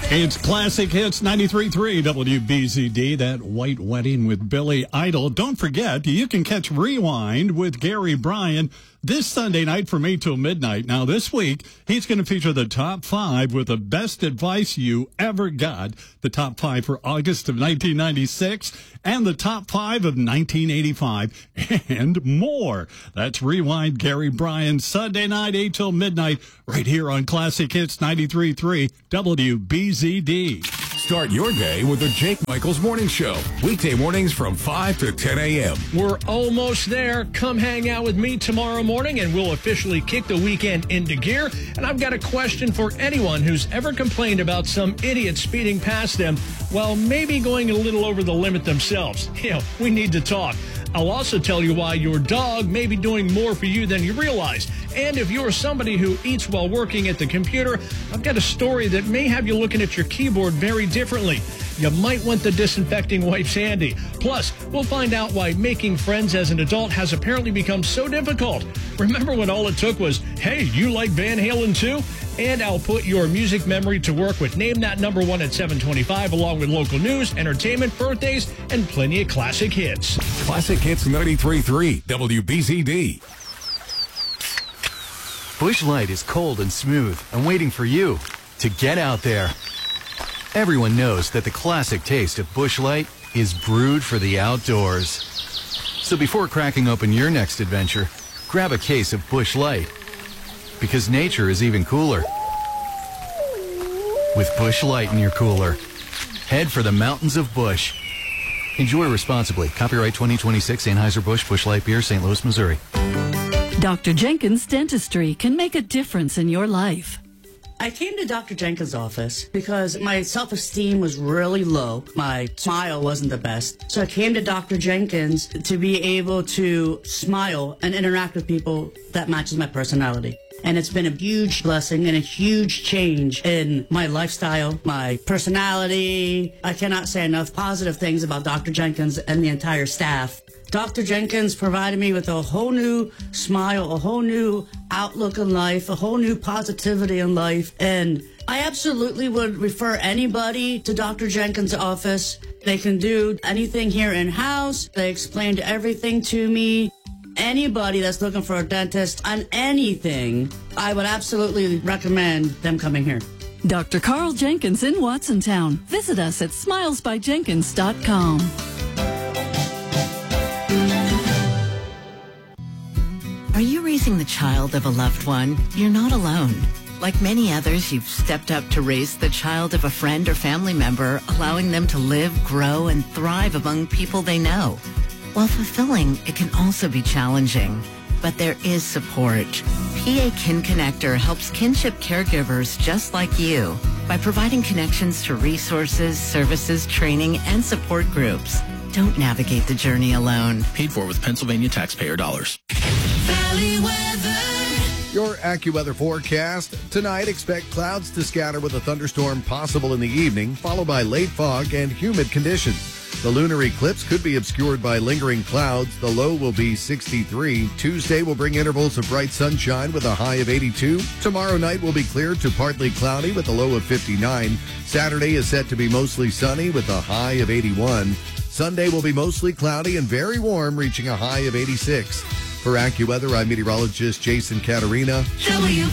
It's Classic Hits 93.3 WBZD, that White Wedding with Billy Idol. Don't forget, you can catch Rewind with Gary Bryan this Sunday night from 8 till midnight. Now, this week, he's going to feature the top 5 with the best advice you ever got. The top 5 for August of 1996 and the top 5 of 1985 and more. That's Rewind Gary Bryan Sunday night, 8 till midnight, right here on Classic Hits 93.3 WBZD. Start your day with the Jake Michaels Morning Show. Weekday mornings from 5 to 10 a.m. We're almost there. Come hang out with me tomorrow morning, and we'll officially kick the weekend into gear. And I've got a question for anyone who's ever complained about some idiot speeding past them while maybe going a little over the limit themselves. We need to talk. I'll also tell you why your dog may be doing more for you than you realize. And if you're somebody who eats while working at the computer, I've got a story that may have you looking at your keyboard very differently. You might want the disinfecting wipes handy. Plus, we'll find out why making friends as an adult has apparently become so difficult. Remember when all it took was, hey, you like Van Halen too? And I'll put your music memory to work with Name That Number One at 7:25, along with local news, entertainment, birthdays, and plenty of classic hits. Classic Hits 93.3 WBZD. Busch Light is cold and smooth and waiting for you to get out there. Everyone knows that the classic taste of Busch Light is brewed for the outdoors. So before cracking open your next adventure, grab a case of Busch Light. Because nature is even cooler with Busch Light in your cooler. Head for the mountains of Busch. Enjoy responsibly. Copyright 2026 Anheuser-Busch Busch Light Beer, St. Louis, Missouri. Dr. Jenkins Dentistry can make a difference in your life. I came to Dr. Jenkins' office because my self-esteem was really low. My smile wasn't the best. So I came to Dr. Jenkins to be able to smile and interact with people that matches my personality. And it's been a huge blessing and a huge change in my lifestyle, my personality. I cannot say enough positive things about Dr. Jenkins and the entire staff. Dr. Jenkins provided me with a whole new smile, a whole new outlook in life, a whole new positivity in life. And I absolutely would refer anybody to Dr. Jenkins' office. They can do anything here in-house. They explained everything to me. Anybody that's looking for a dentist on anything, I would absolutely recommend them coming here. Dr. Carl Jenkins in Watsontown. Visit us at smilesbyjenkins.com. Are you raising the child of a loved one? You're not alone. Like many others, you've stepped up to raise the child of a friend or family member, allowing them to live, grow, and thrive among people they know. While fulfilling, it can also be challenging. But there is support. PA Kin Connector helps kinship caregivers just like you by providing connections to resources, services, training, and support groups. Don't navigate the journey alone. Paid for with Pennsylvania taxpayer dollars. Valley weather. Your AccuWeather forecast. Tonight, expect clouds to scatter with a thunderstorm possible in the evening, followed by late fog and humid conditions. The lunar eclipse could be obscured by lingering clouds. The low will be 63. Tuesday will bring intervals of bright sunshine with a high of 82. Tomorrow night will be clear to partly cloudy with a low of 59. Saturday is set to be mostly sunny with a high of 81. Sunday will be mostly cloudy and very warm, reaching a high of 86. For AccuWeather, I'm meteorologist Jason Caterina.